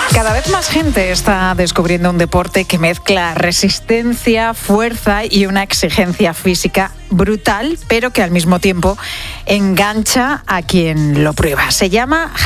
Cada vez más gente está descubriendo un deporte que mezcla resistencia, fuerza y una exigencia física brutal, pero que al mismo tiempo engancha a quien lo prueba. Se llama